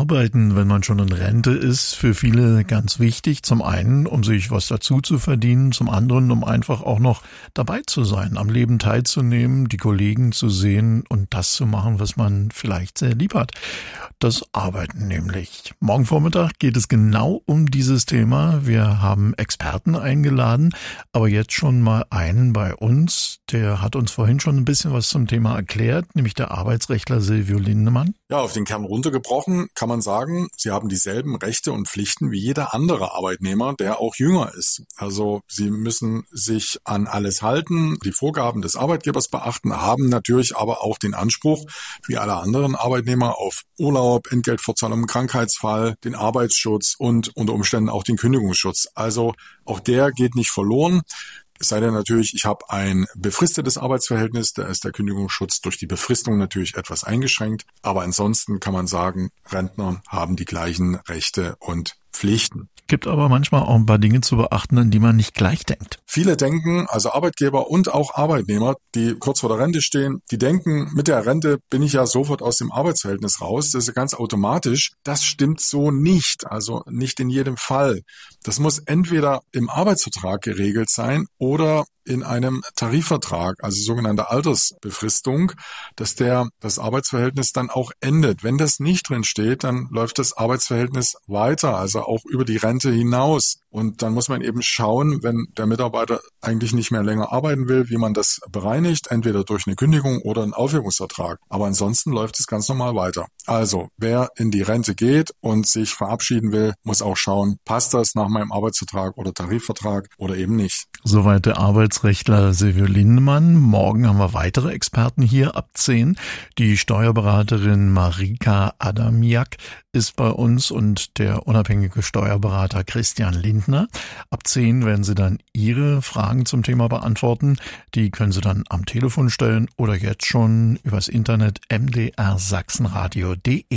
Arbeiten, wenn man schon in Rente ist, für viele ganz wichtig. Zum einen, um sich was dazu zu verdienen, zum anderen, um einfach auch noch dabei zu sein, am Leben teilzunehmen, die Kollegen zu sehen und das zu machen, was man vielleicht sehr lieb hat. Das Arbeiten nämlich. Morgen Vormittag geht es genau um dieses Thema. Wir haben Experten eingeladen, aber jetzt schon mal einen bei uns, der hat uns vorhin schon ein bisschen was zum Thema erklärt, nämlich der Arbeitsrechtler Silvio Lindemann. Ja, auf den Kern runtergebrochen kann man sagen, Sie haben dieselben Rechte und Pflichten wie jeder andere Arbeitnehmer, der auch jünger ist. Also Sie müssen sich an alles halten, die Vorgaben des Arbeitgebers beachten, haben natürlich aber auch den Anspruch, wie alle anderen Arbeitnehmer, auf Urlaub, Entgeltfortzahlung im Krankheitsfall, den Arbeitsschutz und unter Umständen auch den Kündigungsschutz. Also auch der geht nicht verloren. Es sei denn natürlich, ich habe ein befristetes Arbeitsverhältnis, da ist der Kündigungsschutz durch die Befristung natürlich etwas eingeschränkt. Aber ansonsten kann man sagen, Rentner haben die gleichen Rechte und Pflichten. Gibt aber manchmal auch ein paar Dinge zu beachten, an die man nicht gleich denkt. Viele denken, also Arbeitgeber und auch Arbeitnehmer, die kurz vor der Rente stehen, die denken, mit der Rente bin ich ja sofort aus dem Arbeitsverhältnis raus. Das ist ganz automatisch. Das stimmt so nicht, also nicht in jedem Fall. Das muss entweder im Arbeitsvertrag geregelt sein oder in einem Tarifvertrag, also sogenannte Altersbefristung, dass das Arbeitsverhältnis dann auch endet. Wenn das nicht drin steht, dann läuft das Arbeitsverhältnis weiter, also auch über die Rente hinaus. Und dann muss man eben schauen, wenn der Mitarbeiter eigentlich nicht mehr länger arbeiten will, wie man das bereinigt, entweder durch eine Kündigung oder einen Aufhebungsvertrag. Aber ansonsten läuft es ganz normal weiter. Also wer in die Rente geht und sich verabschieden will, muss auch schauen, passt das nach meinem Arbeitsvertrag oder Tarifvertrag oder eben nicht. Soweit der Arbeitsrechtler Silvio Lindemann. Morgen haben wir weitere Experten hier ab 10. Die Steuerberaterin Marika Adamiak ist bei uns und der unabhängige Steuerberater Christian Lindner. Ab 10 werden sie dann Ihre Fragen zum Thema beantworten. Die können Sie dann am Telefon stellen oder jetzt schon übers Internet mdrsachsenradio.de.